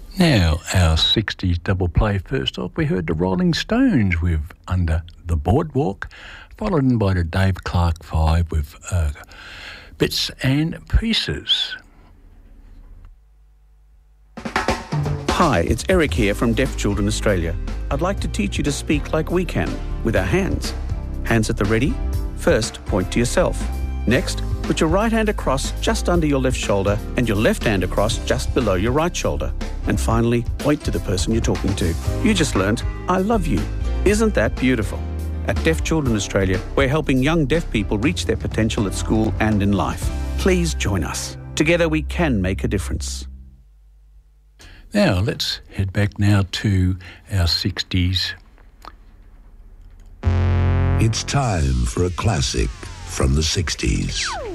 Now, our 60s double play. First off, we heard the Rolling Stones with Under the Boardwalk, followed by the Dave Clark 5 with Bits and Pieces. Hi, it's Eric here from Deaf Children Australia. I'd like to teach you to speak like we can, with our hands. Hands at the ready. First, point to yourself. Next, put your right hand across just under your left shoulder and your left hand across just below your right shoulder. And finally, point to the person you're talking to. You just learnt, I love you. Isn't that beautiful? At Deaf Children Australia, we're helping young deaf people reach their potential at school and in life. Please join us. Together we can make a difference. Now, let's head back now to our 60s. It's time for a classic from the 60s.